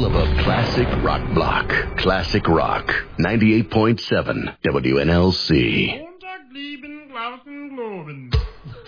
of a classic rock block. Classic Rock, 98.7 WNLC. Montag, lieben, Glauben, Globen.